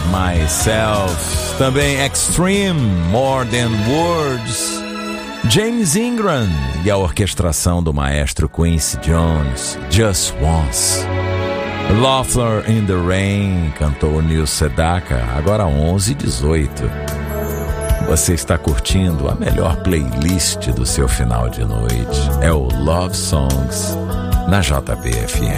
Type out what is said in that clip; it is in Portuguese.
Myself. Também Extreme, More Than Words. James Ingram e a orquestração do maestro Quincy Jones, Just Once. Laughter in the Rain, cantou Neil Sedaka, agora 11h18. Você está curtindo a melhor playlist do seu final de noite. É o Love Songs na JBFM.